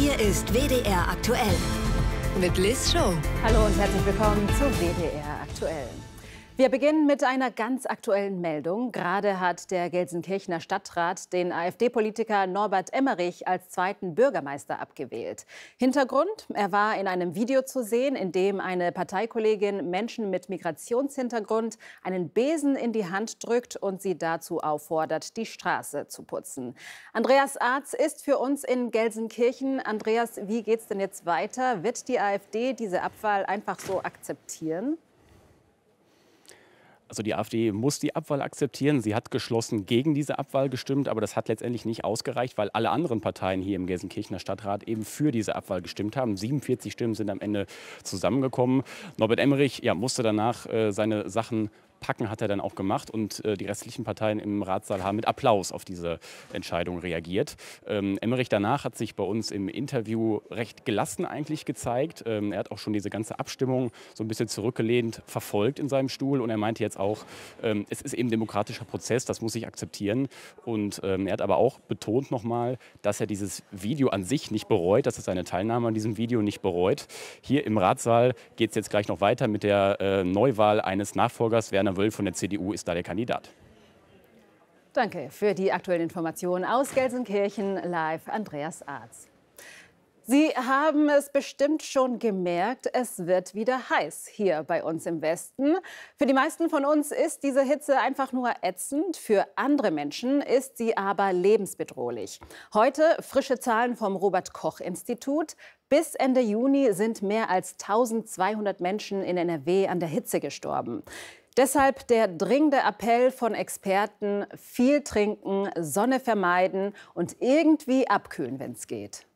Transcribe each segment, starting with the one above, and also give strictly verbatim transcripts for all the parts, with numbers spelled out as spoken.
Hier ist W D R aktuell mit Liz Show. Hallo und herzlich willkommen zu W D R aktuell. Wir beginnen mit einer ganz aktuellen Meldung. Gerade hat der Gelsenkirchener Stadtrat den AfD-Politiker Norbert Emmerich als zweiten Bürgermeister abgewählt. Hintergrund: Er war in einem Video zu sehen, in dem eine Parteikollegin Menschen mit Migrationshintergrund einen Besen in die Hand drückt und sie dazu auffordert, die Straße zu putzen. Andreas Arz ist für uns in Gelsenkirchen. Andreas, wie geht's denn jetzt weiter? Wird die AfD diese Abwahl einfach so akzeptieren? Also die AfD muss die Abwahl akzeptieren. Sie hat geschlossen gegen diese Abwahl gestimmt, aber das hat letztendlich nicht ausgereicht, weil alle anderen Parteien hier im Gelsenkirchener Stadtrat eben für diese Abwahl gestimmt haben. siebenundvierzig Stimmen sind am Ende zusammengekommen. Norbert Emmerich ja, musste danach äh, seine Sachen packen, hat er dann auch gemacht, und äh, die restlichen Parteien im Ratssaal haben mit Applaus auf diese Entscheidung reagiert. Ähm, Emmerich danach hat sich bei uns im Interview recht gelassen eigentlich gezeigt. Ähm, er hat auch schon diese ganze Abstimmung so ein bisschen zurückgelehnt verfolgt in seinem Stuhl, und er meinte jetzt auch, ähm, es ist eben ein demokratischer Prozess, das muss ich akzeptieren. Und ähm, er hat aber auch betont nochmal, dass er dieses Video an sich nicht bereut, dass er seine Teilnahme an diesem Video nicht bereut. Hier im Ratssaal geht es jetzt gleich noch weiter mit der äh, Neuwahl eines Nachfolgers. Werner Wöll von der C D U ist da der Kandidat. Danke für die aktuellen Informationen aus Gelsenkirchen. Live Andreas Arz. Sie haben es bestimmt schon gemerkt, es wird wieder heiß hier bei uns im Westen. Für die meisten von uns ist diese Hitze einfach nur ätzend. Für andere Menschen ist sie aber lebensbedrohlich. Heute frische Zahlen vom Robert-Koch-Institut. Bis Ende Juni sind mehr als eintausendzweihundert Menschen in N R W an der Hitze gestorben. Deshalb der dringende Appell von Experten: viel trinken, Sonne vermeiden und irgendwie abkühlen, wenn es geht.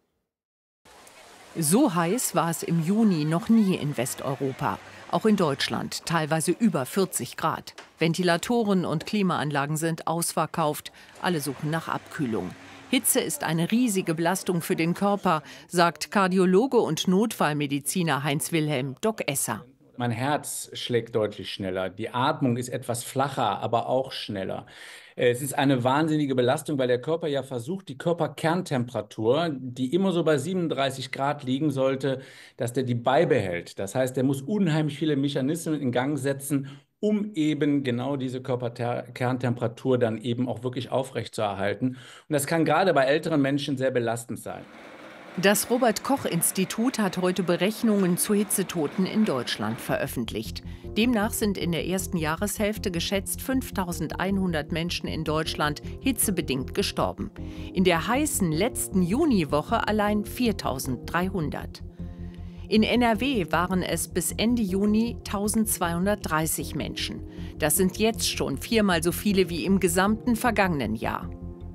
So heiß war es im Juni noch nie in Westeuropa. Auch in Deutschland teilweise über vierzig Grad. Ventilatoren und Klimaanlagen sind ausverkauft. Alle suchen nach Abkühlung. Hitze ist eine riesige Belastung für den Körper, sagt Kardiologe und Notfallmediziner Heinz-Wilhelm Doc Esser. Mein Herz schlägt deutlich schneller. Die Atmung ist etwas flacher, aber auch schneller. Es ist eine wahnsinnige Belastung, weil der Körper ja versucht, die Körperkerntemperatur, die immer so bei siebenunddreißig Grad liegen sollte, dass der die beibehält. Das heißt, der muss unheimlich viele Mechanismen in Gang setzen, um eben genau diese Körperkerntemperatur dann eben auch wirklich aufrechtzuerhalten. Und das kann gerade bei älteren Menschen sehr belastend sein. Das Robert-Koch-Institut hat heute Berechnungen zu Hitzetoten in Deutschland veröffentlicht. Demnach sind in der ersten Jahreshälfte geschätzt fünftausendeinhundert Menschen in Deutschland hitzebedingt gestorben. In der heißen letzten Juniwoche allein viertausenddreihundert. In N R W waren es bis Ende Juni eintausendzweihundertdreißig Menschen. Das sind jetzt schon viermal so viele wie im gesamten vergangenen Jahr.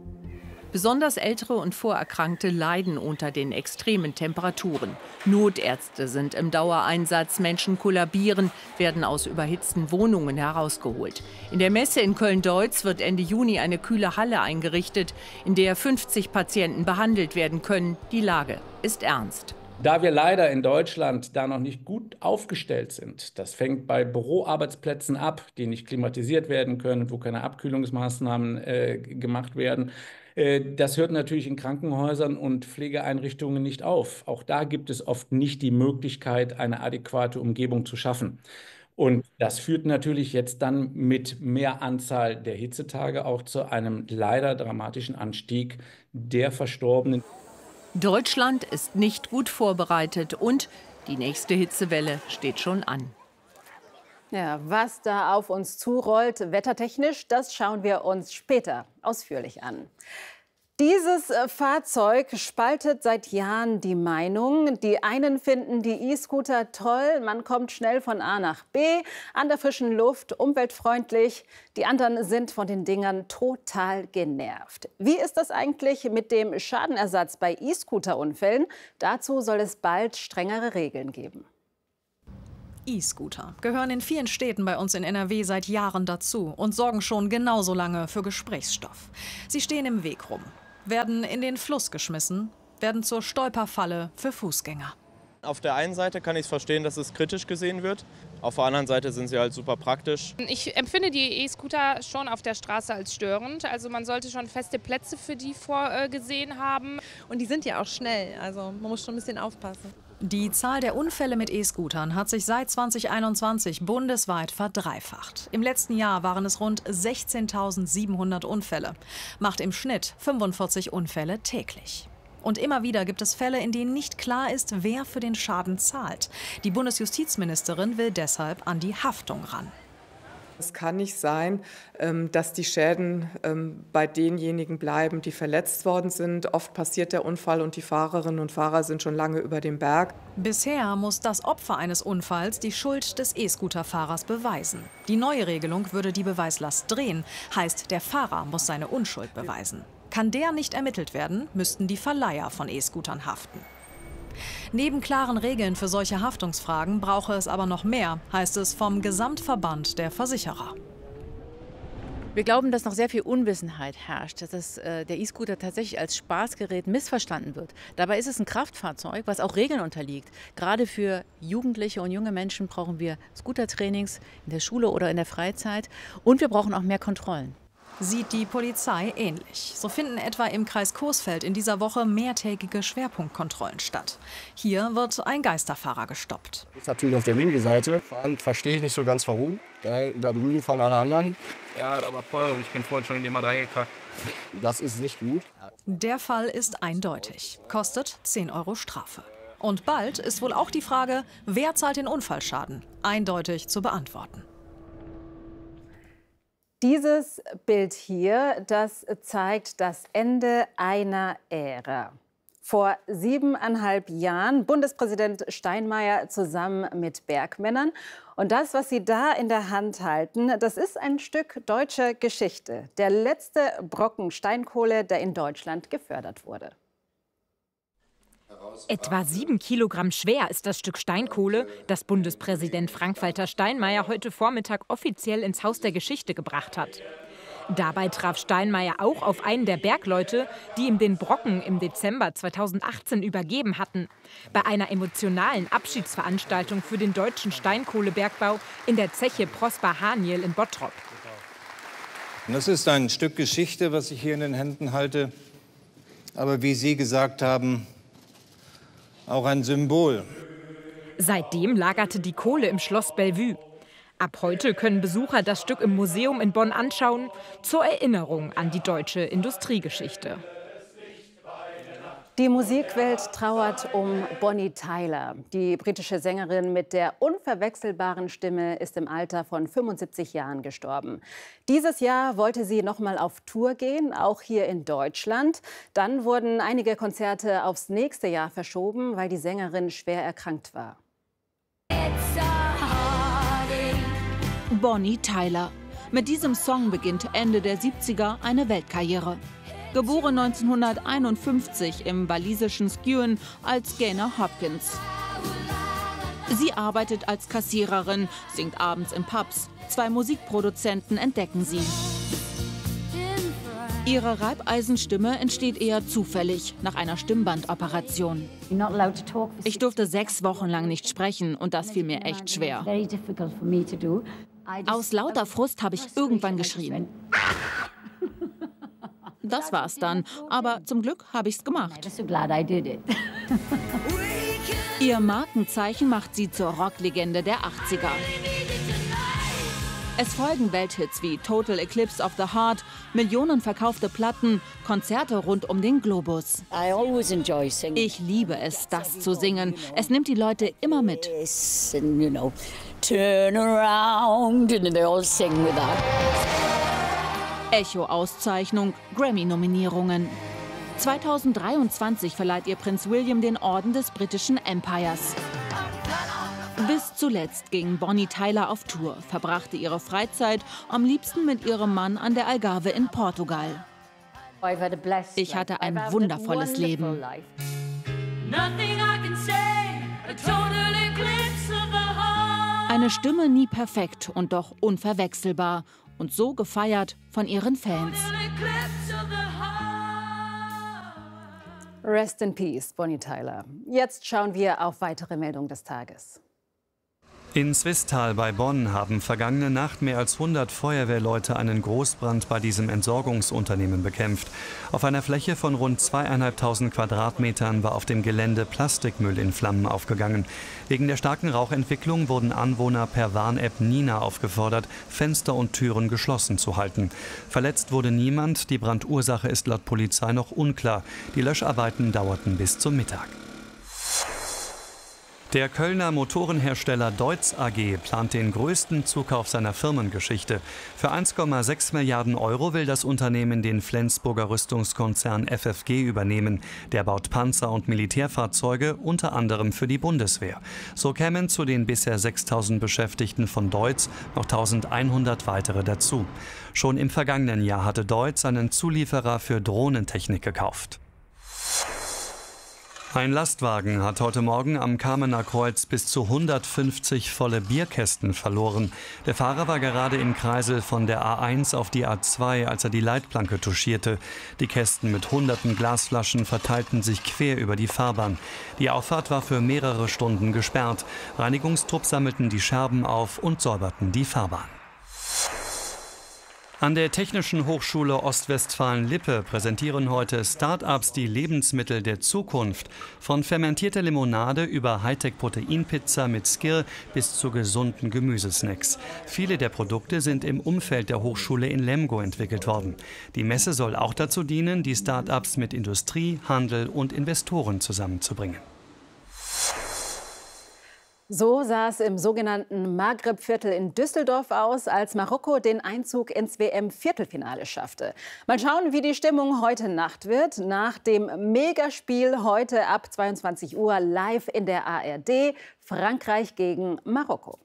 Besonders Ältere und Vorerkrankte leiden unter den extremen Temperaturen. Notärzte sind im Dauereinsatz, Menschen kollabieren, werden aus überhitzten Wohnungen herausgeholt. In der Messe in Köln-Deutz wird Ende Juni eine kühle Halle eingerichtet, in der fünfzig Patienten behandelt werden können. Die Lage ist ernst. Da wir leider in Deutschland da noch nicht gut aufgestellt sind, das fängt bei Büroarbeitsplätzen ab, die nicht klimatisiert werden können, wo keine Abkühlungsmaßnahmen äh, gemacht werden. Äh, das hört natürlich in Krankenhäusern und Pflegeeinrichtungen nicht auf. Auch da gibt es oft nicht die Möglichkeit, eine adäquate Umgebung zu schaffen. Und das führt natürlich jetzt dann mit mehr Anzahl der Hitzetage auch zu einem leider dramatischen Anstieg der Verstorbenen. Deutschland ist nicht gut vorbereitet und die nächste Hitzewelle steht schon an. Ja, was da auf uns zurollt, wettertechnisch, das schauen wir uns später ausführlich an. Dieses Fahrzeug spaltet seit Jahren die Meinung. Die einen finden die E-Scooter toll, man kommt schnell von A nach B, an der frischen Luft, umweltfreundlich. Die anderen sind von den Dingern total genervt. Wie ist das eigentlich mit dem Schadenersatz bei E-Scooter-Unfällen? Dazu soll es bald strengere Regeln geben. E-Scooter gehören in vielen Städten bei uns in N R W seit Jahren dazu und sorgen schon genauso lange für Gesprächsstoff. Sie stehen im Weg rum, werden in den Fluss geschmissen, werden zur Stolperfalle für Fußgänger. Auf der einen Seite kann ich es verstehen, dass es kritisch gesehen wird. Auf der anderen Seite sind sie halt super praktisch. Ich empfinde die E-Scooter schon auf der Straße als störend. Also man sollte schon feste Plätze für die vorgesehen haben. Und die sind ja auch schnell, also man muss schon ein bisschen aufpassen. Die Zahl der Unfälle mit E-Scootern hat sich seit zweitausendeinundzwanzig bundesweit verdreifacht. Im letzten Jahr waren es rund sechzehntausendsiebenhundert Unfälle. Macht im Schnitt fünfundvierzig Unfälle täglich. Und immer wieder gibt es Fälle, in denen nicht klar ist, wer für den Schaden zahlt. Die Bundesjustizministerin will deshalb an die Haftung ran. Es kann nicht sein, dass die Schäden bei denjenigen bleiben, die verletzt worden sind. Oft passiert der Unfall und die Fahrerinnen und Fahrer sind schon lange über dem Berg. Bisher muss das Opfer eines Unfalls die Schuld des E-Scooter-Fahrers beweisen. Die neue Regelung würde die Beweislast drehen, heißt, der Fahrer muss seine Unschuld beweisen. Kann der nicht ermittelt werden, müssten die Verleiher von E-Scootern haften. Neben klaren Regeln für solche Haftungsfragen brauche es aber noch mehr, heißt es vom Gesamtverband der Versicherer. Wir glauben, dass noch sehr viel Unwissenheit herrscht, dass das, äh, der E-Scooter tatsächlich als Spaßgerät missverstanden wird. Dabei ist es ein Kraftfahrzeug, was auch Regeln unterliegt. Gerade für Jugendliche und junge Menschen brauchen wir Scootertrainings in der Schule oder in der Freizeit. Und wir brauchen auch mehr Kontrollen. Sieht die Polizei ähnlich. So finden etwa im Kreis Coesfeld in dieser Woche mehrtägige Schwerpunktkontrollen statt. Hier wird ein Geisterfahrer gestoppt. Das ist natürlich auf der Mini-Seite. Verstehe ich nicht so ganz warum. Da, da Mini von alle anderen. Ja, aber voll. Ich bin vorhin schon in dem A drei gekackt. Das ist nicht gut. Der Fall ist eindeutig. Kostet zehn Euro Strafe. Und bald ist wohl auch die Frage, wer zahlt den Unfallschaden, eindeutig zu beantworten. Dieses Bild hier, das zeigt das Ende einer Ära. Vor siebeneinhalb Jahren Bundespräsident Steinmeier zusammen mit Bergmännern. Und das, was Sie da in der Hand halten, das ist ein Stück deutscher Geschichte. Der letzte Brocken Steinkohle, der in Deutschland gefördert wurde. Etwa sieben Kilogramm schwer ist das Stück Steinkohle, das Bundespräsident Frank-Walter Steinmeier heute Vormittag offiziell ins Haus der Geschichte gebracht hat. Dabei traf Steinmeier auch auf einen der Bergleute, die ihm den Brocken im Dezember zweitausendachtzehn übergeben hatten. Bei einer emotionalen Abschiedsveranstaltung für den deutschen Steinkohlebergbau in der Zeche Prosper Haniel in Bottrop. Das ist ein Stück Geschichte, was ich hier in den Händen halte. Aber wie Sie gesagt haben, auch ein Symbol. Seitdem lagerte die Kohle im Schloss Bellevue. Ab heute können Besucher das Stück im Museum in Bonn anschauen, zur Erinnerung an die deutsche Industriegeschichte. Die Musikwelt trauert um Bonnie Tyler. Die britische Sängerin mit der unverwechselbaren Stimme ist im Alter von fünfundsiebzig Jahren gestorben. Dieses Jahr wollte sie noch mal auf Tour gehen, auch hier in Deutschland. Dann wurden einige Konzerte aufs nächste Jahr verschoben, weil die Sängerin schwer erkrankt war. Bonnie Tyler. Mit diesem Song beginnt Ende der siebziger eine Weltkarriere. Geboren neunzehnhunderteinundfünfzig im walisischen Skjön als Gaynor Hopkins. Sie arbeitet als Kassiererin, singt abends in Pubs. Zwei Musikproduzenten entdecken sie. Ihre Reibeisenstimme entsteht eher zufällig nach einer Stimmbandoperation. Ich durfte sechs Wochen lang nicht sprechen und das fiel mir echt schwer. Aus lauter Frust habe ich irgendwann geschrien. Das war's dann, aber zum Glück habe ich's gemacht. Ihr Markenzeichen macht sie zur Rocklegende der achtziger. Es folgen Welthits wie Total Eclipse of the Heart, Millionen verkaufte Platten, Konzerte rund um den Globus. Ich liebe es, das zu singen. Es nimmt die Leute immer mit. Echo-Auszeichnung, Grammy-Nominierungen. zweitausenddreiundzwanzig verleiht ihr Prinz William den Orden des britischen Empires. Bis zuletzt ging Bonnie Tyler auf Tour, verbrachte ihre Freizeit am liebsten mit ihrem Mann an der Algarve in Portugal. Ich hatte ein wundervolles Leben. Eine Stimme nie perfekt und doch unverwechselbar. Und so gefeiert von ihren Fans. Rest in Peace, Bonnie Tyler. Jetzt schauen wir auf weitere Meldungen des Tages. In Swisttal bei Bonn haben vergangene Nacht mehr als hundert Feuerwehrleute einen Großbrand bei diesem Entsorgungsunternehmen bekämpft. Auf einer Fläche von rund zweitausendfünfhundert Quadratmetern war auf dem Gelände Plastikmüll in Flammen aufgegangen. Wegen der starken Rauchentwicklung wurden Anwohner per Warn-App Nina aufgefordert, Fenster und Türen geschlossen zu halten. Verletzt wurde niemand, die Brandursache ist laut Polizei noch unklar. Die Löscharbeiten dauerten bis zum Mittag. Der Kölner Motorenhersteller Deutz A G plant den größten Zukauf seiner Firmengeschichte. Für eins Komma sechs Milliarden Euro will das Unternehmen den Flensburger Rüstungskonzern F F G übernehmen. Der baut Panzer und Militärfahrzeuge, unter anderem für die Bundeswehr. So kämen zu den bisher sechstausend Beschäftigten von Deutz noch eintausendeinhundert weitere dazu. Schon im vergangenen Jahr hatte Deutz einen Zulieferer für Drohnentechnik gekauft. Ein Lastwagen hat heute Morgen am Kamener Kreuz bis zu hundertfünfzig volle Bierkästen verloren. Der Fahrer war gerade im Kreisel von der A eins auf die A zwei, als er die Leitplanke touchierte. Die Kästen mit hunderten Glasflaschen verteilten sich quer über die Fahrbahn. Die Auffahrt war für mehrere Stunden gesperrt. Reinigungstrupps sammelten die Scherben auf und säuberten die Fahrbahn. An der Technischen Hochschule Ostwestfalen-Lippe präsentieren heute Start-ups die Lebensmittel der Zukunft. Von fermentierter Limonade über Hightech-Proteinpizza mit Skir bis zu gesunden Gemüsesnacks. Viele der Produkte sind im Umfeld der Hochschule in Lemgo entwickelt worden. Die Messe soll auch dazu dienen, die Start-ups mit Industrie, Handel und Investoren zusammenzubringen. So sah es im sogenannten Maghreb-Viertel in Düsseldorf aus, als Marokko den Einzug ins W M-Viertelfinale schaffte. Mal schauen, wie die Stimmung heute Nacht wird. Nach dem Megaspiel heute ab zweiundzwanzig Uhr live in der A R D. Frankreich gegen Marokko.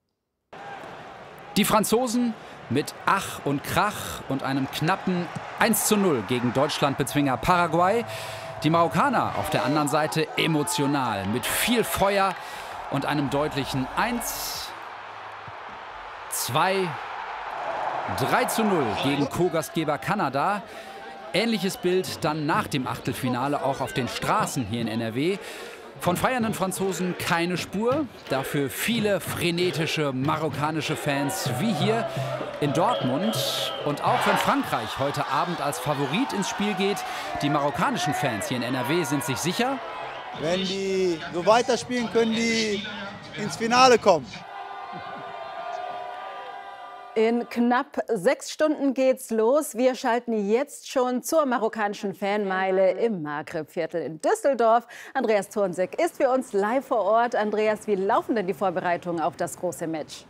Die Franzosen mit Ach und Krach und einem knappen eins zu null gegen Deutschlandbezwinger Paraguay. Die Marokkaner auf der anderen Seite emotional mit viel Feuer und einem deutlichen eins, zwei, drei zu null gegen Co-Gastgeber Kanada. Ähnliches Bild dann nach dem Achtelfinale auch auf den Straßen hier in N R W. Von feiernden Franzosen keine Spur, dafür viele frenetische marokkanische Fans wie hier in Dortmund. Und auch wenn Frankreich heute Abend als Favorit ins Spiel geht, die marokkanischen Fans hier in N R W sind sich sicher: Wenn die so weiterspielen, können die ins Finale kommen. In knapp sechs Stunden geht's los. Wir schalten jetzt schon zur marokkanischen Fanmeile im Maghreb-Viertel in Düsseldorf. Andreas Thornseck ist für uns live vor Ort. Andreas, wie laufen denn die Vorbereitungen auf das große Match?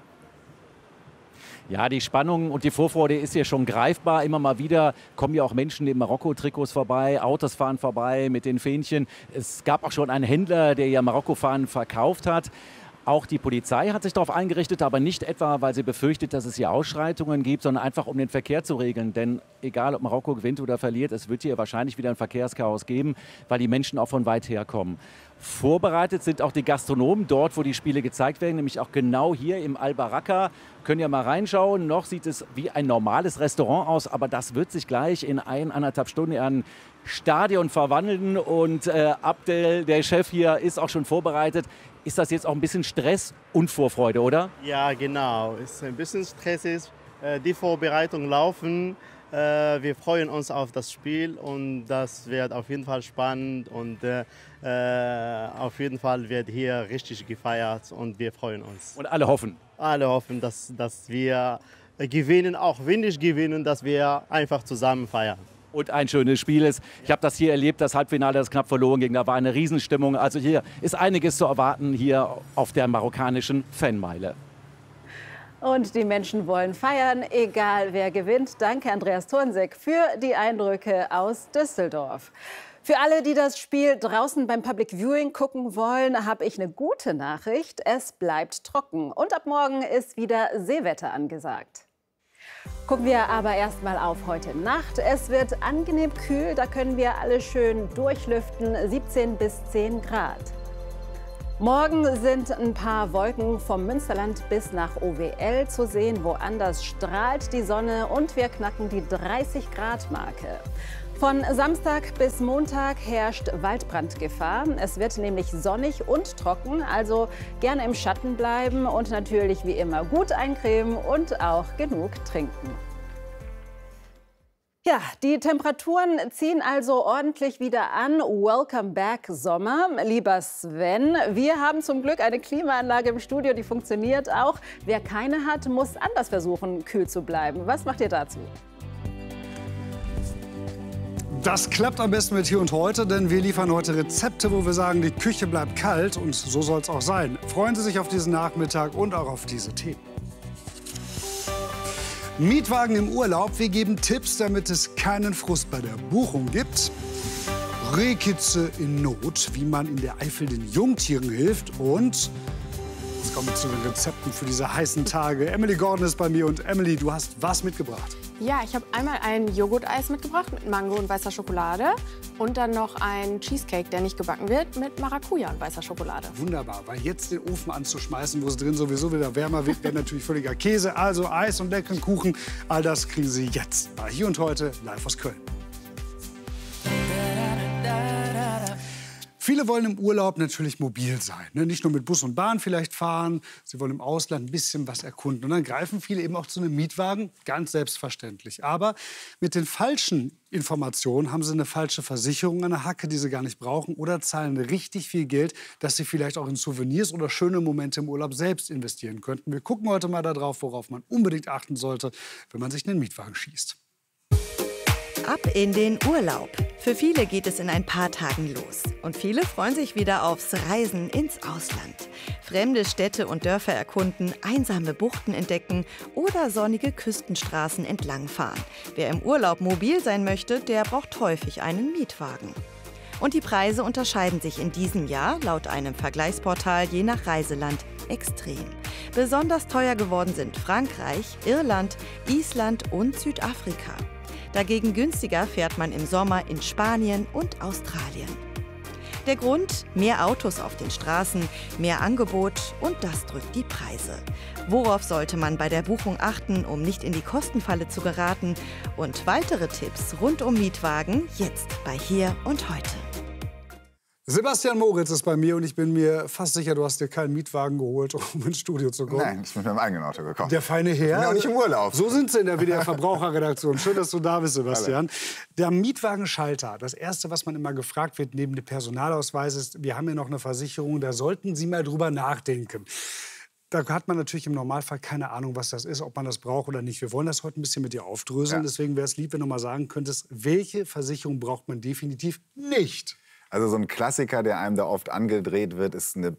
Ja, die Spannung und die Vorfreude ist hier schon greifbar. Immer mal wieder kommen ja auch Menschen in Marokko-Trikots vorbei, Autos fahren vorbei mit den Fähnchen. Es gab auch schon einen Händler, der ja Marokko-Fahnen verkauft hat. Auch die Polizei hat sich darauf eingerichtet, aber nicht etwa, weil sie befürchtet, dass es hier Ausschreitungen gibt, sondern einfach, um den Verkehr zu regeln. Denn egal, ob Marokko gewinnt oder verliert, es wird hier wahrscheinlich wieder ein Verkehrschaos geben, weil die Menschen auch von weit her kommen. Vorbereitet sind auch die Gastronomen dort, wo die Spiele gezeigt werden, nämlich auch genau hier im Al-Baraka. Können ja mal reinschauen. Noch sieht es wie ein normales Restaurant aus, aber das wird sich gleich in ein, anderthalb Stunden in ein Stadion verwandeln. Und äh, Abdel, der Chef hier, ist auch schon vorbereitet. Ist das jetzt auch ein bisschen Stress und Vorfreude, oder? Ja, genau. Es ist ein bisschen stressig. Die Vorbereitungen laufen. Wir freuen uns auf das Spiel und das wird auf jeden Fall spannend und auf jeden Fall wird hier richtig gefeiert und wir freuen uns. Und alle hoffen? Alle hoffen, dass, dass wir gewinnen, auch wenn nicht gewinnen, dass wir einfach zusammen feiern. Und ein schönes Spiel ist. Ich habe das hier erlebt, das Halbfinale, das knapp verloren ging. Da war eine Riesenstimmung. Also hier ist einiges zu erwarten hier auf der marokkanischen Fanmeile. Und die Menschen wollen feiern, egal wer gewinnt. Danke, Andreas Thornseck, für die Eindrücke aus Düsseldorf. Für alle, die das Spiel draußen beim Public Viewing gucken wollen, habe ich eine gute Nachricht. Es bleibt trocken. Und ab morgen ist wieder Seewetter angesagt. Gucken wir aber erst mal auf heute Nacht. Es wird angenehm kühl, da können wir alle schön durchlüften, siebzehn bis zehn Grad. Morgen sind ein paar Wolken vom Münsterland bis nach O W L zu sehen. Woanders strahlt die Sonne und wir knacken die dreißig Grad Marke. Von Samstag bis Montag herrscht Waldbrandgefahr. Es wird nämlich sonnig und trocken, also gerne im Schatten bleiben und natürlich wie immer gut eincremen und auch genug trinken. Ja, die Temperaturen ziehen also ordentlich wieder an. Welcome back, Sommer. Lieber Sven, wir haben zum Glück eine Klimaanlage im Studio, die funktioniert auch. Wer keine hat, muss anders versuchen, kühl zu bleiben. Was macht ihr dazu? Das klappt am besten mit Hier und Heute, denn wir liefern heute Rezepte, wo wir sagen, die Küche bleibt kalt. Und so soll es auch sein. Freuen Sie sich auf diesen Nachmittag und auch auf diese Themen. Mietwagen im Urlaub. Wir geben Tipps, damit es keinen Frust bei der Buchung gibt. Rehkitze in Not, wie man in der Eifel den Jungtieren hilft. Und jetzt kommen wir zu den Rezepten für diese heißen Tage. Emily Gordon ist bei mir. Und Emily, du hast was mitgebracht? Ja, ich habe einmal ein Joghurt-Eis mitgebracht mit Mango und weißer Schokolade. Und dann noch ein Cheesecake, der nicht gebacken wird, mit Maracuja und weißer Schokolade. Wunderbar, weil jetzt den Ofen anzuschmeißen, wo es drin sowieso wieder wärmer wird, wäre natürlich völliger Käse. Also Eis und leckeren Kuchen, all das kriegen Sie jetzt bei Hier und Heute live aus Köln. Viele wollen im Urlaub natürlich mobil sein. Ne? Nicht nur mit Bus und Bahn vielleicht fahren, sie wollen im Ausland ein bisschen was erkunden. Und dann greifen viele eben auch zu einem Mietwagen, ganz selbstverständlich. Aber mit den falschen Informationen haben sie eine falsche Versicherung an der Hacke, die sie gar nicht brauchen, oder zahlen richtig viel Geld, das sie vielleicht auch in Souvenirs oder schöne Momente im Urlaub selbst investieren könnten. Wir gucken heute mal darauf, worauf man unbedingt achten sollte, wenn man sich in den Mietwagen schießt. Ab in den Urlaub. Für viele geht es in ein paar Tagen los. Und viele freuen sich wieder aufs Reisen ins Ausland. Fremde Städte und Dörfer erkunden, einsame Buchten entdecken oder sonnige Küstenstraßen entlangfahren. Wer im Urlaub mobil sein möchte, der braucht häufig einen Mietwagen. Und die Preise unterscheiden sich in diesem Jahr, laut einem Vergleichsportal, je nach Reiseland extrem. Besonders teuer geworden sind Frankreich, Irland, Island und Südafrika. Dagegen günstiger fährt man im Sommer in Spanien und Australien. Der Grund? Mehr Autos auf den Straßen, mehr Angebot und das drückt die Preise. Worauf sollte man bei der Buchung achten, um nicht in die Kostenfalle zu geraten? Und weitere Tipps rund um Mietwagen jetzt bei Hier und Heute. Sebastian Moritz ist bei mir und ich bin mir fast sicher, du hast dir keinen Mietwagen geholt, um ins Studio zu kommen. Nein, ich bin mit meinem eigenen Auto gekommen. Der feine Herr. Ich bin auch nicht im Urlaub. So sind sie in der W D R-Verbraucherredaktion. Schön, dass du da bist, Sebastian. Der Mietwagenschalter, das Erste, was man immer gefragt wird, neben dem Personalausweis ist, wir haben hier noch eine Versicherung, da sollten Sie mal drüber nachdenken. Da hat man natürlich im Normalfall keine Ahnung, was das ist, ob man das braucht oder nicht. Wir wollen das heute ein bisschen mit dir aufdröseln. Ja. Deswegen wäre es lieb, wenn du mal sagen könntest, welche Versicherung braucht man definitiv nicht? Also so ein Klassiker, der einem da oft angedreht wird, ist eine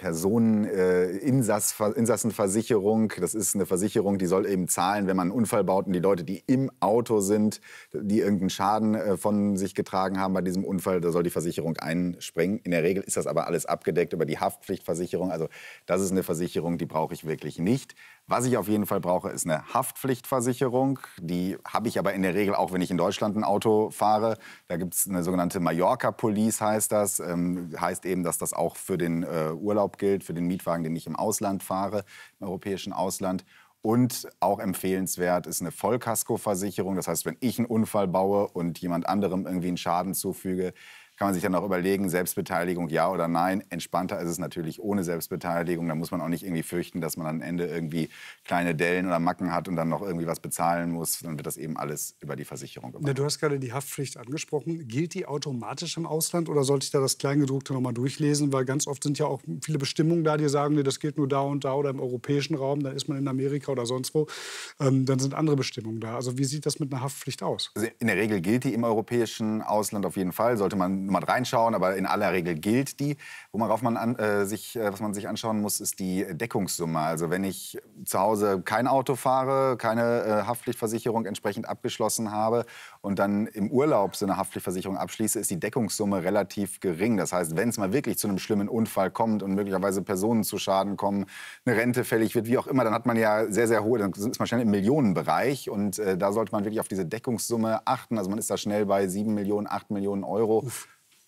Personeninsassenversicherung. Äh, das ist eine Versicherung, die soll eben zahlen, wenn man einen Unfall baut und die Leute, die im Auto sind, die irgendeinen Schaden äh, von sich getragen haben bei diesem Unfall, da soll die Versicherung einspringen. In der Regel ist das aber alles abgedeckt über die Haftpflichtversicherung. Also das ist eine Versicherung, die brauche ich wirklich nicht. Was ich auf jeden Fall brauche, ist eine Haftpflichtversicherung. Die habe ich aber in der Regel auch, wenn ich in Deutschland ein Auto fahre. Da gibt es eine sogenannte Mallorca-Police, heißt das. Ähm, heißt eben, dass das auch für den äh, Urlaub gilt, für den Mietwagen, den ich im Ausland fahre, im europäischen Ausland. Und auch empfehlenswert ist eine Vollkaskoversicherung. Das heißt, wenn ich einen Unfall baue und jemand anderem irgendwie einen Schaden zufüge, kann man sich dann auch überlegen, Selbstbeteiligung ja oder nein. Entspannter ist es natürlich ohne Selbstbeteiligung. Da muss man auch nicht irgendwie fürchten, dass man am Ende irgendwie kleine Dellen oder Macken hat und dann noch irgendwie was bezahlen muss. Dann wird das eben alles über die Versicherung gemacht. Ja, du hast gerade die Haftpflicht angesprochen. Gilt die automatisch im Ausland oder sollte ich da das Kleingedruckte noch mal durchlesen? Weil ganz oft sind ja auch viele Bestimmungen da, die sagen, nee, das gilt nur da und da oder im europäischen Raum. Dann ist man in Amerika oder sonst wo. Ähm, dann sind andere Bestimmungen da. Also wie sieht das mit einer Haftpflicht aus? Also in der Regel gilt die im europäischen Ausland auf jeden Fall. Sollte man mal reinschauen, aber in aller Regel gilt die. Worauf man an, äh, sich, äh, was man sich anschauen muss, ist die Deckungssumme. Also wenn ich zu Hause kein Auto fahre, keine äh, Haftpflichtversicherung entsprechend abgeschlossen habe und dann im Urlaub so eine Haftpflichtversicherung abschließe, ist die Deckungssumme relativ gering. Das heißt, wenn es mal wirklich zu einem schlimmen Unfall kommt und möglicherweise Personen zu Schaden kommen, eine Rente fällig wird, wie auch immer, dann hat man ja sehr, sehr hohe, dann ist man schnell im Millionenbereich und äh, da sollte man wirklich auf diese Deckungssumme achten. Also man ist da schnell bei sieben Millionen, acht Millionen Euro. Uff.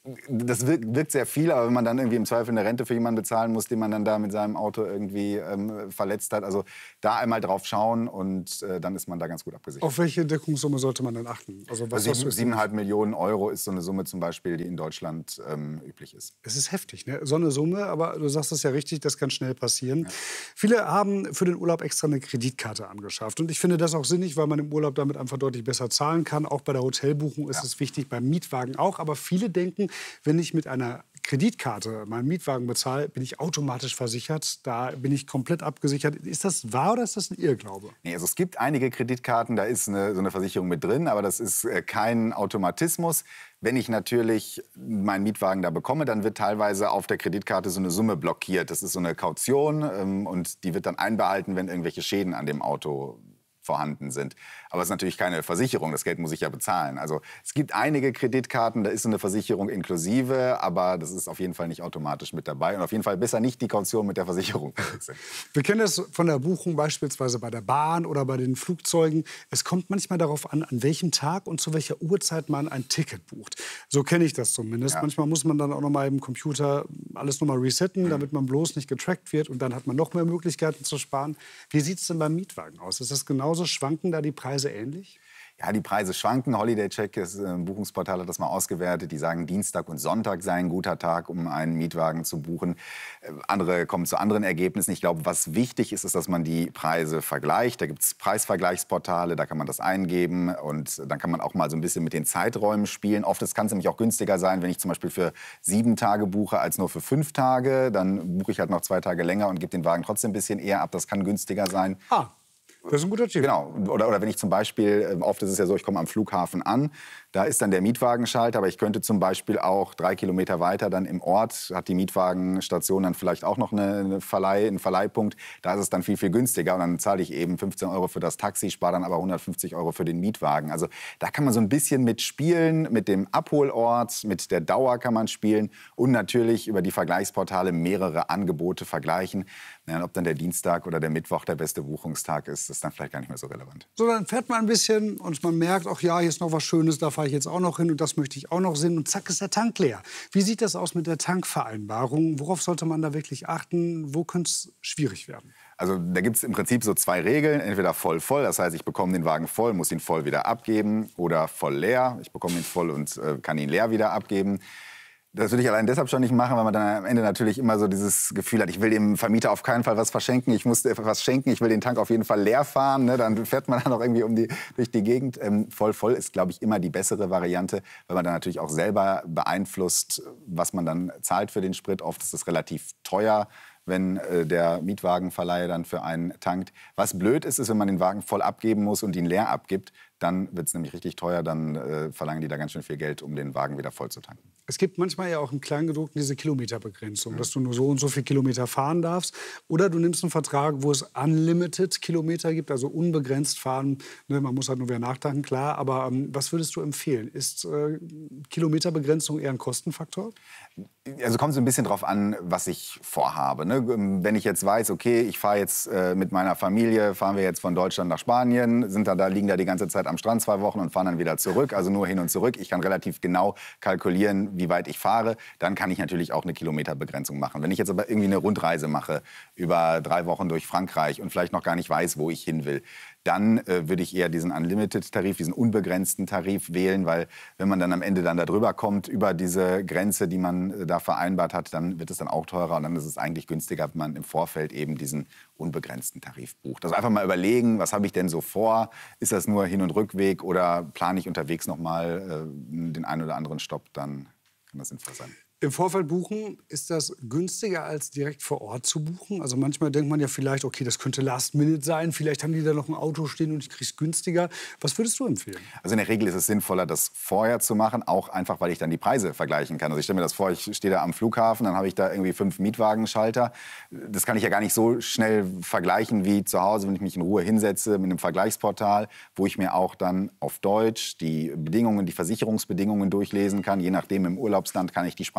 Das wirkt, wirkt sehr viel, aber wenn man dann irgendwie im Zweifel eine Rente für jemanden bezahlen muss, den man dann da mit seinem Auto irgendwie ähm, verletzt hat, also da einmal drauf schauen und äh, dann ist man da ganz gut abgesichert. Auf welche Deckungssumme sollte man dann achten? Also was Sieben, siebeneinhalb Millionen Euro ist so eine Summe zum Beispiel, die in Deutschland ähm, üblich ist. Es ist heftig, ne? So eine Summe, aber du sagst es ja richtig, das kann schnell passieren. Ja. Viele haben für den Urlaub extra eine Kreditkarte angeschafft und ich finde das auch sinnig, weil man im Urlaub damit einfach deutlich besser zahlen kann. Auch bei der Hotelbuchung ist ja. es wichtig, beim Mietwagen auch, aber viele denken, wenn ich mit einer Kreditkarte meinen Mietwagen bezahle, bin ich automatisch versichert. Da bin ich komplett abgesichert. Ist das wahr oder ist das ein Irrglaube? Nee, also es gibt einige Kreditkarten, da ist eine, so eine Versicherung mit drin, aber das ist äh, kein Automatismus. Wenn ich natürlich meinen Mietwagen da bekomme, dann wird teilweise auf der Kreditkarte so eine Summe blockiert. Das ist so eine Kaution ähm, und die wird dann einbehalten, wenn irgendwelche Schäden an dem Auto vorhanden sind. Aber es ist natürlich keine Versicherung, das Geld muss ich ja bezahlen. Also es gibt einige Kreditkarten, da ist so eine Versicherung inklusive, aber das ist auf jeden Fall nicht automatisch mit dabei. Und auf jeden Fall besser nicht die Kaution mit der Versicherung. Wir kennen das von der Buchung beispielsweise bei der Bahn oder bei den Flugzeugen. Es kommt manchmal darauf an, an welchem Tag und zu welcher Uhrzeit man ein Ticket bucht. So kenne ich das zumindest. Ja. Manchmal muss man dann auch noch mal im Computer alles noch mal resetten, mhm. damit man bloß nicht getrackt wird. Und dann hat man noch mehr Möglichkeiten zu sparen. Wie sieht es denn beim Mietwagen aus? Ist das genauso? Schwanken da die Preise ähnlich? Ja, die Preise schwanken. Holidaycheck, das äh, Buchungsportal, hat das mal ausgewertet. Die sagen, Dienstag und Sonntag sei ein guter Tag, um einen Mietwagen zu buchen. Äh, andere kommen zu anderen Ergebnissen. Ich glaube, was wichtig ist, ist, dass man die Preise vergleicht. Da gibt es Preisvergleichsportale, da kann man das eingeben. Und dann kann man auch mal so ein bisschen mit den Zeiträumen spielen. Oft kann es nämlich auch günstiger sein, wenn ich zum Beispiel für sieben Tage buche, als nur für fünf Tage. Dann buche ich halt noch zwei Tage länger und gebe den Wagen trotzdem ein bisschen eher ab. Das kann günstiger sein. Ah. Das ist ein guter Tipp. Genau. Oder, oder wenn ich zum Beispiel, oft ist es ja so, ich komme am Flughafen an, da ist dann der Mietwagenschalter, aber ich könnte zum Beispiel auch drei Kilometer weiter dann im Ort, hat die Mietwagenstation dann vielleicht auch noch eine, eine Verleih, einen Verleihpunkt, da ist es dann viel, viel günstiger und dann zahle ich eben fünfzehn Euro für das Taxi, spare dann aber hundertfünfzig Euro für den Mietwagen. Also da kann man so ein bisschen mit spielen, mit dem Abholort, mit der Dauer kann man spielen und natürlich über die Vergleichsportale mehrere Angebote vergleichen. Ja, ob dann der Dienstag oder der Mittwoch der beste Buchungstag ist, ist dann vielleicht gar nicht mehr so relevant. So, dann fährt man ein bisschen und man merkt, ach ja, hier ist noch was Schönes, da fahre ich jetzt auch noch hin und das möchte ich auch noch sehen und zack ist der Tank leer. Wie sieht das aus mit der Tankvereinbarung? Worauf sollte man da wirklich achten? Wo könnte es schwierig werden? Also da gibt es im Prinzip so zwei Regeln. Entweder voll voll, das heißt, ich bekomme den Wagen voll, muss ihn voll wieder abgeben, oder voll leer, ich bekomme ihn voll und äh, kann ihn leer wieder abgeben. Das würde ich allein deshalb schon nicht machen, weil man dann am Ende natürlich immer so dieses Gefühl hat, ich will dem Vermieter auf keinen Fall was verschenken, ich muss was schenken, ich will den Tank auf jeden Fall leer fahren. Ne? Dann fährt man dann auch irgendwie um die, durch die Gegend. Ähm, voll voll ist, glaube ich, immer die bessere Variante, weil man dann natürlich auch selber beeinflusst, was man dann zahlt für den Sprit. Oft ist es relativ teuer, wenn äh, der Mietwagenverleiher dann für einen tankt. Was blöd ist, ist, wenn man den Wagen voll abgeben muss und ihn leer abgibt, dann wird es nämlich richtig teuer, dann äh, verlangen die da ganz schön viel Geld, um den Wagen wieder voll zu tanken. Es gibt manchmal ja auch im Kleingedruckten diese Kilometerbegrenzung, mhm. dass du nur so und so viel Kilometer fahren darfst. Oder du nimmst einen Vertrag, wo es unlimited Kilometer gibt, also unbegrenzt fahren. Ne, man muss halt nur wieder nachtanken, klar. Aber ähm, was würdest du empfehlen? Ist äh, Kilometerbegrenzung eher ein Kostenfaktor? Also kommt so ein bisschen drauf an, was ich vorhabe. Ne? Wenn ich jetzt weiß, okay, ich fahre jetzt äh, mit meiner Familie, fahren wir jetzt von Deutschland nach Spanien, sind da, da liegen da die ganze Zeit am Strand zwei Wochen und fahren dann wieder zurück, also nur hin und zurück. Ich kann relativ genau kalkulieren, wie weit ich fahre. Dann kann ich natürlich auch eine Kilometerbegrenzung machen. Wenn ich jetzt aber irgendwie eine Rundreise mache über drei Wochen durch Frankreich und vielleicht noch gar nicht weiß, wo ich hin will, dann äh, würde ich eher diesen Unlimited-Tarif, diesen unbegrenzten Tarif wählen, weil wenn man dann am Ende dann da drüber kommt, über diese Grenze, die man äh, da vereinbart hat, dann wird es dann auch teurer und dann ist es eigentlich günstiger, wenn man im Vorfeld eben diesen unbegrenzten Tarif bucht. Also einfach mal überlegen, was habe ich denn so vor? Ist das nur Hin- und Rückweg oder plane ich unterwegs noch mal äh, den einen oder anderen Stopp? Dann kann das sinnvoll sein. Im Vorfeld buchen, ist das günstiger als direkt vor Ort zu buchen? Also manchmal denkt man ja vielleicht, okay, das könnte Last Minute sein, vielleicht haben die da noch ein Auto stehen und ich kriege es günstiger. Was würdest du empfehlen? Also in der Regel ist es sinnvoller, das vorher zu machen, auch einfach, weil ich dann die Preise vergleichen kann. Also ich stelle mir das vor, ich stehe da am Flughafen, dann habe ich da irgendwie fünf Mietwagenschalter. Das kann ich ja gar nicht so schnell vergleichen wie zu Hause, wenn ich mich in Ruhe hinsetze mit einem Vergleichsportal, wo ich mir auch dann auf Deutsch die Bedingungen, die Versicherungsbedingungen durchlesen kann. Je nachdem, im Urlaubsland kann ich die Sprache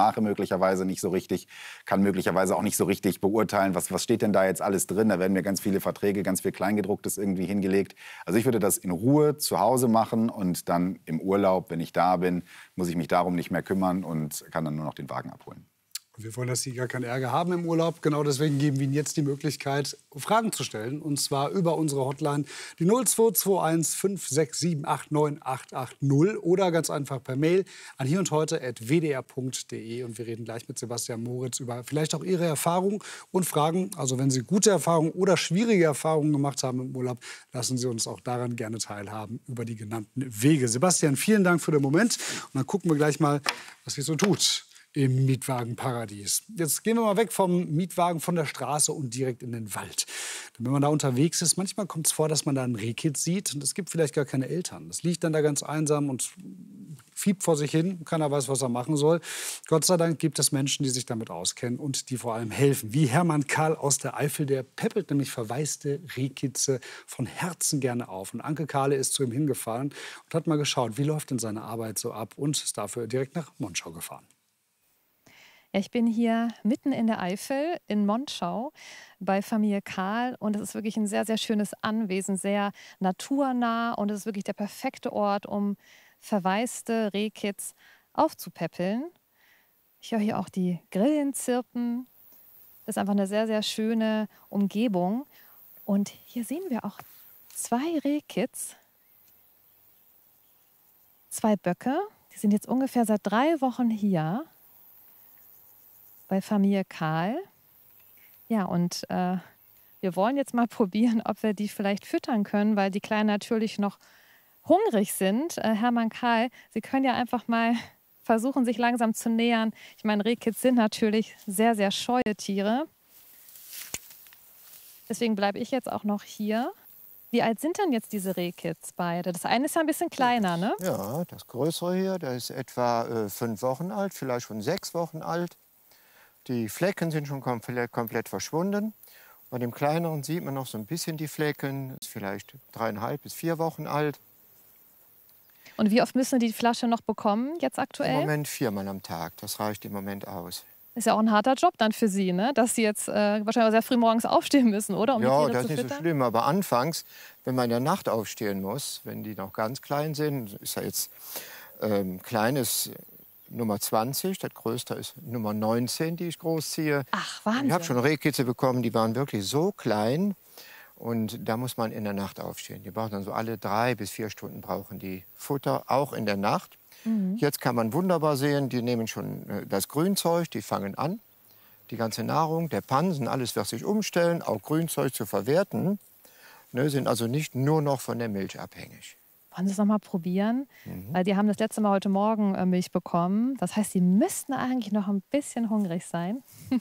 Sprache möglicherweise nicht so richtig, kann möglicherweise auch nicht so richtig beurteilen, was, was steht denn da jetzt alles drin. Da werden mir ganz viele Verträge, ganz viel Kleingedrucktes irgendwie hingelegt. Also ich würde das in Ruhe zu Hause machen und dann im Urlaub, wenn ich da bin, muss ich mich darum nicht mehr kümmern und kann dann nur noch den Wagen abholen. Wir wollen, dass Sie gar keinen Ärger haben im Urlaub. Genau deswegen geben wir Ihnen jetzt die Möglichkeit, Fragen zu stellen. Und zwar über unsere Hotline, die null zwei zwei eins fünf sechs sieben acht neun acht acht null oder ganz einfach per Mail an hier und heute at w d r punkt d e. Und wir reden gleich mit Sebastian Moritz über vielleicht auch Ihre Erfahrungen und Fragen. Also wenn Sie gute Erfahrungen oder schwierige Erfahrungen gemacht haben im Urlaub, lassen Sie uns auch daran gerne teilhaben über die genannten Wege. Sebastian, vielen Dank für den Moment. Und dann gucken wir gleich mal, was sich so tut im Mietwagenparadies. Jetzt gehen wir mal weg vom Mietwagen, von der Straße und direkt in den Wald. Denn wenn man da unterwegs ist, manchmal kommt es vor, dass man da ein Rehkitz sieht und es gibt vielleicht gar keine Eltern. Das liegt dann da ganz einsam und fiebt vor sich hin. Keiner weiß, was er machen soll. Gott sei Dank gibt es Menschen, die sich damit auskennen und die vor allem helfen. Wie Hermann Karl aus der Eifel, der peppelt nämlich verwaiste Rehkitze von Herzen gerne auf. Und Anke Kahle ist zu ihm hingefahren und hat mal geschaut, wie läuft denn seine Arbeit so ab und ist dafür direkt nach Monschau gefahren. Ich bin hier mitten in der Eifel in Monschau bei Familie Kahl und es ist wirklich ein sehr, sehr schönes Anwesen, sehr naturnah und es ist wirklich der perfekte Ort, um verwaiste Rehkitz aufzupäppeln. Ich höre hier auch die Grillen zirpen. Das ist einfach eine sehr, sehr schöne Umgebung. Und hier sehen wir auch zwei Rehkitz, zwei Böcke. Die sind jetzt ungefähr seit drei Wochen hier bei Familie Kahl. Ja, und äh, wir wollen jetzt mal probieren, ob wir die vielleicht füttern können, weil die Kleinen natürlich noch hungrig sind. Äh, Hermann Kahl, Sie können ja einfach mal versuchen, sich langsam zu nähern. Ich meine, Rehkitz sind natürlich sehr, sehr scheue Tiere. Deswegen bleibe ich jetzt auch noch hier. Wie alt sind denn jetzt diese Rehkitz beide? Das eine ist ja ein bisschen kleiner, ne? Ja, das größere hier, das ist etwa äh, fünf Wochen alt, vielleicht schon sechs Wochen alt. Die Flecken sind schon komplett, komplett verschwunden. Bei dem kleineren sieht man noch so ein bisschen die Flecken. Ist vielleicht dreieinhalb bis vier Wochen alt. Und wie oft müssen die Flasche noch bekommen jetzt aktuell? Im Moment viermal am Tag. Das reicht im Moment aus. Ist ja auch ein harter Job dann für Sie, ne? Dass Sie jetzt äh, wahrscheinlich auch sehr früh morgens aufstehen müssen, oder? Um ja, die Tiere das zu ist nicht füttern? so schlimm. Aber anfangs, wenn man in der Nacht aufstehen muss, wenn die noch ganz klein sind, ist ja jetzt ähm, kleines Nummer zwanzig, das größte ist Nummer neunzehn, die ich großziehe. Ach, Wahnsinn. Ich habe schon Rehkitze bekommen, die waren wirklich so klein. Und da muss man in der Nacht aufstehen. Die brauchen dann so alle drei bis vier Stunden brauchen die Futter, auch in der Nacht. Mhm. Jetzt kann man wunderbar sehen, die nehmen schon das Grünzeug, die fangen an. Die ganze Nahrung, der Pansen, alles wird sich umstellen, auch Grünzeug zu verwerten. Ne, sind also nicht nur noch von der Milch abhängig. Wollen Sie es noch mal probieren? Mhm. Weil die haben das letzte Mal heute Morgen äh, Milch bekommen. Das heißt, sie müssten eigentlich noch ein bisschen hungrig sein.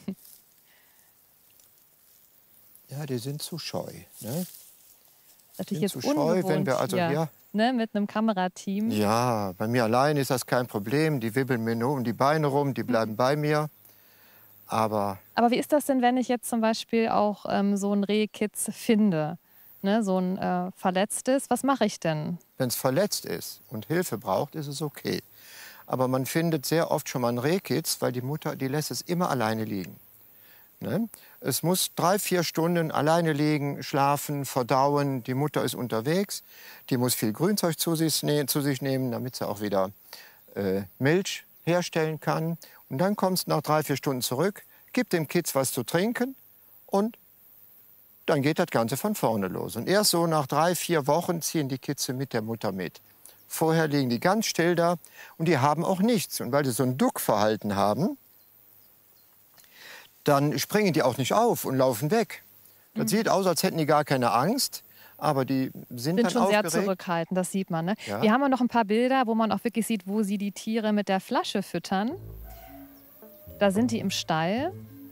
Ja, die sind zu scheu. Ne? Natürlich jetzt zu scheu, wenn wir also hier, ja, ne, mit einem Kamerateam. Ja, bei mir allein ist das kein Problem. Die wibbeln mir nur um die Beine rum, die bleiben mhm. bei mir. Aber, Aber wie ist das denn, wenn ich jetzt zum Beispiel auch ähm, so ein Rehkitz finde? Ne, so ein äh, verletztes, was mache ich denn? Wenn es verletzt ist und Hilfe braucht, ist es okay. Aber man findet sehr oft schon mal ein Rehkitz, weil die Mutter, die lässt es immer alleine liegen. Ne? Es muss drei, vier Stunden alleine liegen, schlafen, verdauen. Die Mutter ist unterwegs, die muss viel Grünzeug zu sich, ne zu sich nehmen, damit sie auch wieder äh, Milch herstellen kann. Und dann kommt es nach drei, vier Stunden zurück, gibt dem Kitz was zu trinken und dann geht das Ganze von vorne los. Und erst so nach drei, vier Wochen ziehen die Kitze mit der Mutter mit. Vorher liegen die ganz still da und die haben auch nichts. Und weil sie so ein Duckverhalten haben, dann springen die auch nicht auf und laufen weg. Das mhm. sieht aus, als hätten die gar keine Angst, aber die sind, sind dann schon aufgeregt. sehr zurückhaltend, das sieht man. Ne? Ja. Wir haben ja noch ein paar Bilder, wo man auch wirklich sieht, wo sie die Tiere mit der Flasche füttern. Da sind die im Stall.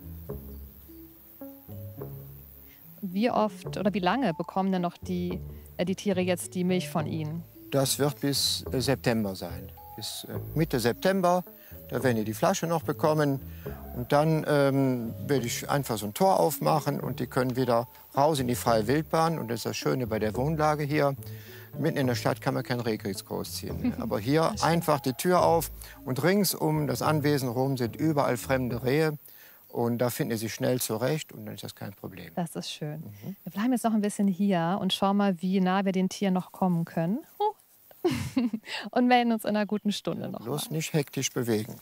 Wie oft oder wie lange bekommen denn noch die, äh, die Tiere jetzt die Milch von Ihnen? Das wird bis äh, September sein. Bis äh, Mitte September, da werden die die Flasche noch bekommen. Und dann ähm, werde ich einfach so ein Tor aufmachen und die können wieder raus in die freie Wildbahn. Und das ist das Schöne bei der Wohnlage hier. Mitten in der Stadt kann man kein Rehkitz großziehen. Ne? Aber hier einfach die Tür auf und rings um das Anwesen rum sind überall fremde Rehe. Und da finden sie sich schnell zurecht und dann ist das kein Problem. Das ist schön. Mhm. Wir bleiben jetzt noch ein bisschen hier und schauen mal, wie nah wir den Tieren noch kommen können. Und melden uns in einer guten Stunde noch. Bloß nicht hektisch bewegen.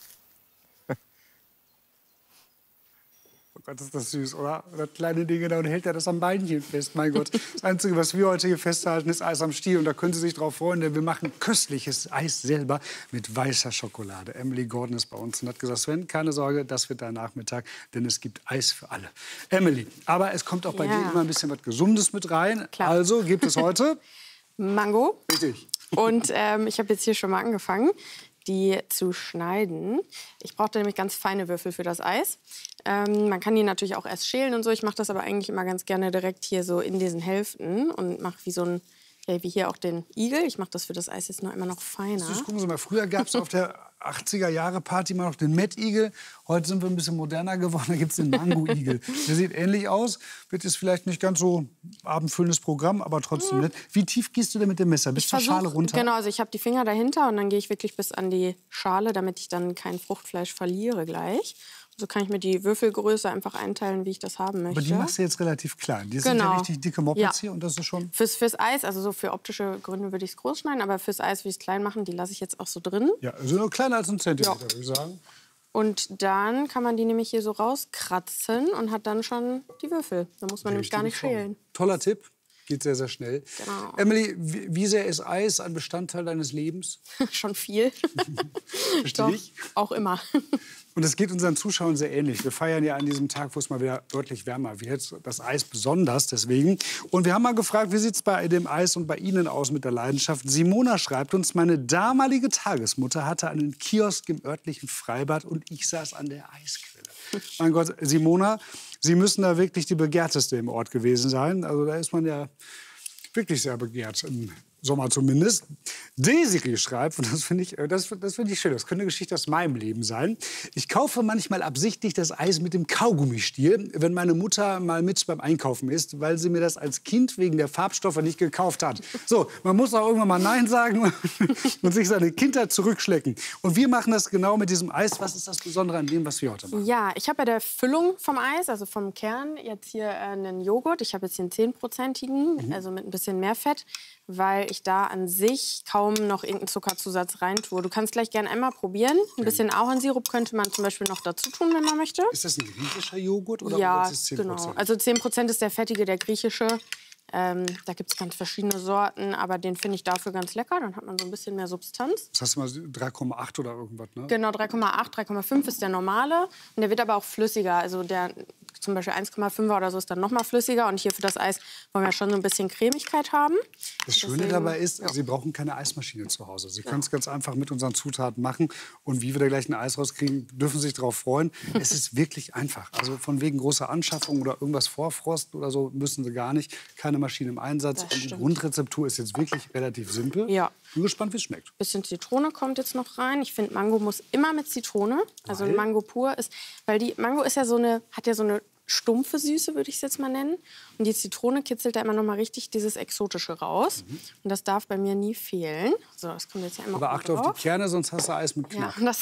Oh Gott, ist das süß, oder? Das kleine Ding, da und hält er das am Beinchen fest. Mein Gott, das Einzige, was wir heute hier festhalten, ist Eis am Stiel. Und da können Sie sich drauf freuen, denn wir machen köstliches Eis selber mit weißer Schokolade. Emily Gordon ist bei uns und hat gesagt, Sven, keine Sorge, das wird dein Nachmittag, denn es gibt Eis für alle. Emily, aber es kommt auch bei Ja. dir immer ein bisschen was Gesundes mit rein. Klar. Also gibt es heute Mango. Richtig. Und ähm, ich habe jetzt hier schon mal angefangen, die zu schneiden. Ich brauchte nämlich ganz feine Würfel für das Eis. Ähm, man kann die natürlich auch erst schälen und so. Ich mache das aber eigentlich immer ganz gerne direkt hier so in diesen Hälften und mache wie so ein, ja, wie hier auch den Igel. Ich mache das für das Eis jetzt noch immer noch feiner. Süß, gucken Sie mal, früher gab es auf der achtziger-Jahre-Party mal noch den Met-Igel. Heute sind wir ein bisschen moderner geworden, da gibt es den Mango-Igel. Der sieht ähnlich aus, wird jetzt vielleicht nicht ganz so abendfüllendes Programm, aber trotzdem nett. Wie tief gehst du denn mit dem Messer? Bis Ich zur versuch, Schale runter? Genau, also ich habe die Finger dahinter und dann gehe ich wirklich bis an die Schale, damit ich dann kein Fruchtfleisch verliere gleich. So kann ich mir die Würfelgröße einfach einteilen, wie ich das haben möchte. Aber die machst du jetzt relativ klein. Die sind ja Genau. richtig dicke Moppets Ja. hier und das ist schon... Fürs, fürs Eis, also so für optische Gründe würde ich es groß schneiden, aber fürs Eis würde ich es klein machen. Die lasse ich jetzt auch so drin. Ja, also nur kleiner als ein Zentimeter, Ja. würde ich sagen. Und dann kann man die nämlich hier so rauskratzen und hat dann schon die Würfel. Da muss man nämlich gar nicht schälen. Toller Tipp. Geht sehr, sehr schnell. Genau. Emily, wie wie sehr ist Eis ein Bestandteil deines Lebens? Schon viel. Verstehe ich. Auch immer. Und es geht unseren Zuschauern sehr ähnlich. Wir feiern ja an diesem Tag, wo es mal wieder deutlich wärmer wird. Das Eis besonders deswegen. Und wir haben mal gefragt, wie sieht es bei dem Eis und bei Ihnen aus mit der Leidenschaft? Simona schreibt uns, meine damalige Tagesmutter hatte einen Kiosk im örtlichen Freibad und ich saß an der Eisquelle. Mein Gott, Simona, Sie müssen da wirklich die begehrteste im Ort gewesen sein. Also da ist man ja wirklich sehr begehrt, im Sommer zumindest. Desiree schreibt, und das finde ich, das, das finde ich schön, das könnte eine Geschichte aus meinem Leben sein. Ich kaufe manchmal absichtlich das Eis mit dem Kaugummistiel, wenn meine Mutter mal mit beim Einkaufen ist, weil sie mir das als Kind wegen der Farbstoffe nicht gekauft hat. So, man muss auch irgendwann mal Nein sagen und sich seine Kindheit zurückschlecken. Und wir machen das genau mit diesem Eis. Was ist das Besondere an dem, was wir heute machen? Ja, ich habe bei der Füllung vom Eis, also vom Kern, jetzt hier äh, einen Joghurt. Ich habe jetzt hier einen zehnprozentigen, Mhm. also mit ein bisschen mehr Fett, weil ich da an sich kaum noch irgendeinen Zuckerzusatz reintue. Du kannst gleich gerne einmal probieren. Ein bisschen Ahornsirup könnte man zum Beispiel noch dazu tun, wenn man möchte. Ist das ein griechischer Joghurt oder Ja, ist es zehn Prozent? genau. Also zehn Prozent ist der fettige, der griechische. Ähm, da gibt es ganz verschiedene Sorten, aber den finde ich dafür ganz lecker. Dann hat man so ein bisschen mehr Substanz. Das heißt mal drei Komma acht oder irgendwas, ne? Genau, drei Komma acht, drei Komma fünf ist der normale. Und der wird aber auch flüssiger. Also der zum Beispiel eins Komma fünfer oder so ist dann noch mal flüssiger. Und hier für das Eis wollen wir schon so ein bisschen Cremigkeit haben. Das Schöne Deswegen, dabei ist, ja. Sie brauchen keine Eismaschine zu Hause. Sie können es ganz einfach mit unseren Zutaten machen. Und wie wir da gleich ein Eis rauskriegen, dürfen Sie sich darauf freuen. Es ist wirklich einfach. Also von wegen großer Anschaffung oder irgendwas vorfrosten oder so müssen Sie gar nicht. Keine Maschine im Einsatz. Und die stimmt. Grundrezeptur ist jetzt wirklich relativ simpel. Ja. Bin gespannt, wie es schmeckt. Bisschen Zitrone kommt jetzt noch rein. Ich finde, Mango muss immer mit Zitrone. Also Weil? Mango pur ist, weil die Mango ist ja so eine, hat ja so eine stumpfe Süße, würde ich es jetzt mal nennen. Und die Zitrone kitzelt da immer noch mal richtig dieses Exotische raus. Mhm. Und das darf bei mir nie fehlen. So, das kommt jetzt ja immer Aber oben achte auf drauf. die Kerne, sonst hast du Eis mit Ja, Knack. das,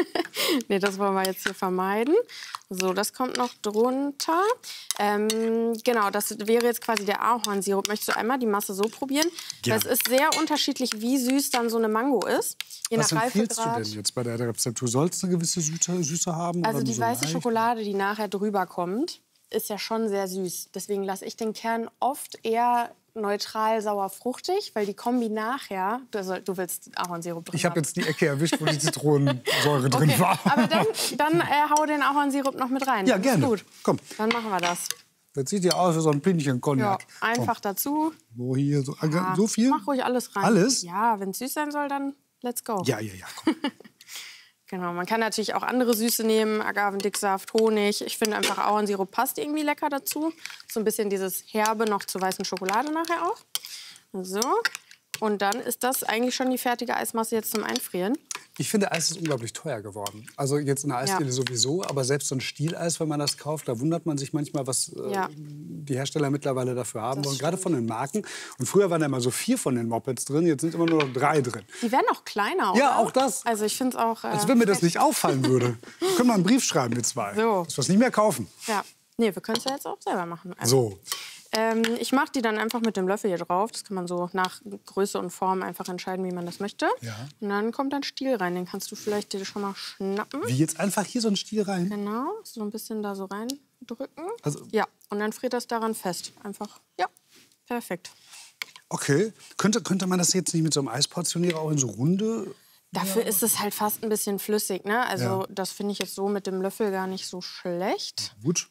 nee, das wollen wir jetzt hier vermeiden. So, das kommt noch drunter. Ähm, genau, das wäre jetzt quasi der Ahornsirup. Möchtest du einmal die Masse so probieren? Gerne. Weil es ist sehr unterschiedlich, wie süß dann so eine Mango ist. Je Was nach empfiehlst du Reifegrad. denn jetzt bei der Rezeptur? Soll es eine gewisse Süße, Süße haben? Also oder die so weiße leicht? Schokolade, die nachher drüber kommt, ist ja schon sehr süß. Deswegen lasse ich den Kern oft eher neutral sauer-fruchtig, weil die Kombi nachher, du, soll, du willst Ahornsirup drin Ich habe haben. jetzt die Ecke erwischt, wo die Zitronensäure drin Okay, war. aber dann, dann äh, hau den Ahornsirup noch mit rein. Ja, Das gerne. Ist gut. Komm. Dann machen wir das. Das sieht ja aus wie so ein Pinchen Ja, Cognac. einfach dazu. Wo hier so, Ja, so viel? Mach ruhig alles rein. Alles? Ja, wenn es süß sein soll, dann let's go. Ja, ja, ja. Genau, man kann natürlich auch andere Süße nehmen, Agavendicksaft, Honig. Ich finde einfach Ahornsirup passt irgendwie lecker dazu. So ein bisschen dieses Herbe noch zur weißen Schokolade nachher auch. So. Und dann ist das eigentlich schon die fertige Eismasse jetzt zum Einfrieren. Ich finde, Eis ist unglaublich teuer geworden. Also jetzt in der Eisdiele Ja. sowieso, aber selbst so ein Stieleis, wenn man das kauft, da wundert man sich manchmal, was äh, Ja. die Hersteller mittlerweile dafür haben Das wollen. Gerade von den Marken. Und früher waren da immer so vier von den Mopeds drin, jetzt sind immer nur noch drei drin. Die werden auch kleiner, Ja, oder? auch das. Also ich finde es auch... Äh, Als wenn mir das nicht auffallen würde. Können wir einen Brief schreiben mit zwei. So. Dass wir es nicht mehr kaufen. Ja. Nee, wir können es ja jetzt auch selber machen. Also, So. ähm, ich mache die dann einfach mit dem Löffel hier drauf. Das kann man so nach Größe und Form einfach entscheiden, wie man das möchte. Ja. Und dann kommt ein Stiel rein. Den kannst du vielleicht dir schon mal schnappen. Wie jetzt einfach hier so ein Stiel rein? Genau, so ein bisschen da so reindrücken. Also- ja, und dann friert das daran fest. Einfach, ja, perfekt. Okay. Könnte, könnte man das jetzt nicht mit so einem Eisportionierer auch in so Runde? Dafür ist es halt fast ein bisschen flüssig, ne? Also Ja. das finde ich jetzt so mit dem Löffel gar nicht so schlecht. Gut.